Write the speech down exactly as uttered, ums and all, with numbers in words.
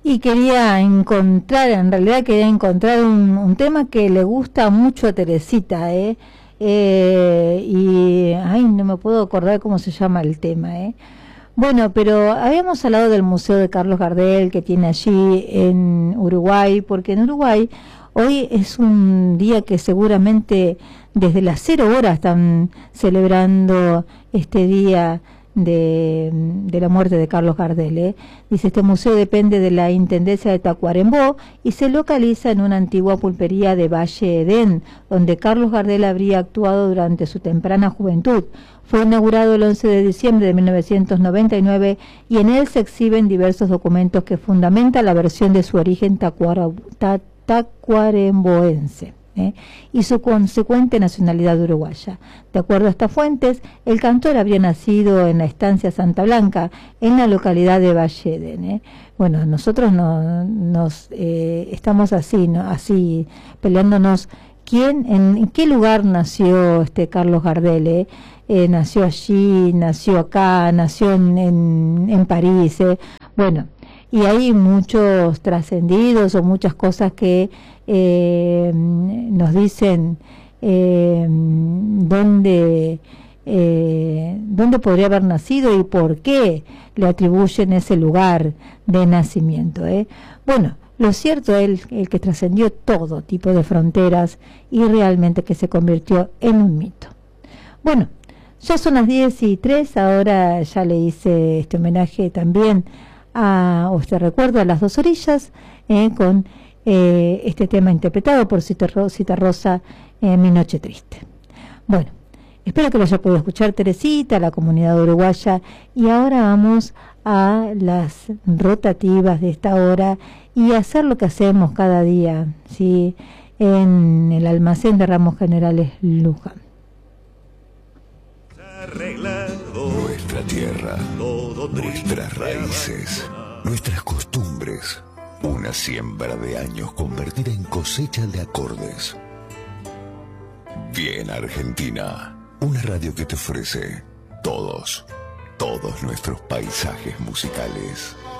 y quería encontrar, en realidad quería encontrar un, un tema que le gusta mucho a Teresita, ¿eh? Eh, y, ay, no me puedo acordar cómo se llama el tema, ¿eh? Bueno, pero habíamos hablado del Museo de Carlos Gardel que tiene allí en Uruguay, porque en Uruguay hoy es un día que seguramente desde las cero horas están celebrando este día de, de la muerte de Carlos Gardel, ¿eh? Dice, este museo depende de la Intendencia de Tacuarembó y se localiza en una antigua pulpería de Valle Edén, donde Carlos Gardel habría actuado durante su temprana juventud. Fue inaugurado el once de diciembre de mil novecientos noventa y nueve y en él se exhiben diversos documentos que fundamentan la versión de su origen tacuara, ta, tacuaremboense. ¿Eh? y su consecuente nacionalidad uruguaya. De acuerdo a estas fuentes, el cantor habría nacido en la estancia Santa Blanca, en la localidad de Valle Edén. ¿eh? Bueno, nosotros no, nos eh, estamos así, ¿no? así peleándonos. ¿Quién, en, en qué lugar nació este Carlos Gardel? ¿eh? Eh, nació allí, nació acá, nació en, en, en París. ¿eh? Bueno, y hay muchos trascendidos o muchas cosas que eh, nos dicen eh, dónde, eh, dónde podría haber nacido y por qué le atribuyen ese lugar de nacimiento. ¿eh? Bueno, lo cierto es el, el que trascendió todo tipo de fronteras y realmente que se convirtió en un mito. Bueno, ya son las diez y tres, ahora ya le hice este homenaje también a, o este recuerdo a Las Dos Orillas, eh, con eh, este tema interpretado por Cita, Ro, Cita Rosa, eh, Mi Noche Triste. Bueno, espero que lo haya podido escuchar Teresita, la comunidad uruguaya, y ahora vamos a las rotativas de esta hora y hacer lo que hacemos cada día, ¿sí? En el almacén de Ramos Generales Luján. Nuestra tierra, nuestras raíces, nuestras costumbres, una siembra de años convertida en cosecha de acordes. Bien Argentina, una radio que te ofrece todos, todos nuestros paisajes musicales.